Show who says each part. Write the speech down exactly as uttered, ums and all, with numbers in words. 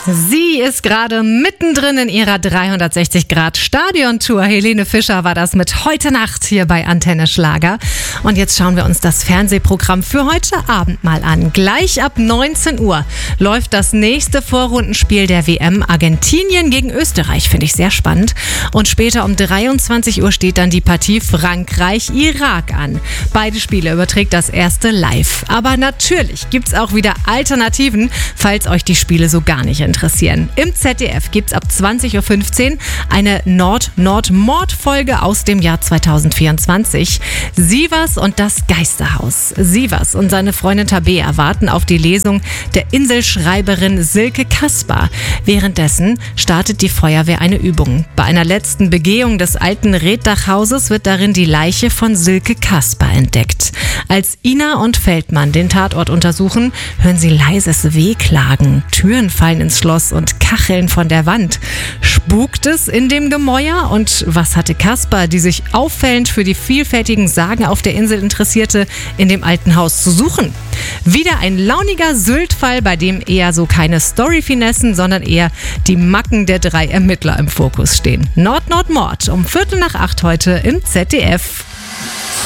Speaker 1: Sie ist gerade mittendrin in ihrer dreihundertsechzig Grad Stadiontour. Helene Fischer war das mit Heute Nacht hier bei Antenne Schlager. Und jetzt schauen wir uns das Fernsehprogramm für heute Abend mal an. Gleich ab neunzehn Uhr läuft das nächste Vorrundenspiel der W M Argentinien gegen Österreich. Finde ich sehr spannend. Und später um dreiundzwanzig Uhr steht dann die Partie Frankreich-Irak an. Beide Spiele überträgt das erste live. Aber natürlich gibt es auch wieder Alternativen, falls euch die Spiele so gar nicht interessieren. Im Z D F gibt es ab zwanzig Uhr fünfzehn eine Nord-Nord-Mord-Folge aus dem Jahr zweitausendvierundzwanzig. Sievers und das Geisterhaus. Sievers und seine Freundin Tabea warten auf die Lesung der Inselschreiberin Silke Kaspar. Währenddessen startet die Feuerwehr eine Übung. Bei einer letzten Begehung des alten Reetdachhauses wird darin die Leiche von Silke Kaspar entdeckt. Als Ina und Feldmann den Tatort untersuchen, hören sie leises Wehklagen. Türen fallen ins Schloss und Kacheln von der Wand. Spukt es in dem Gemäuer? Und was hatte Kaspar, die sich auffällend für die vielfältigen Sagen auf der Insel interessierte, in dem alten Haus zu suchen? Wieder ein launiger Sylt-Fall, bei dem eher so keine Story-Finessen, sondern eher die Macken der drei Ermittler im Fokus stehen. Nord-Nord-Mord um Viertel nach acht heute im Z D F.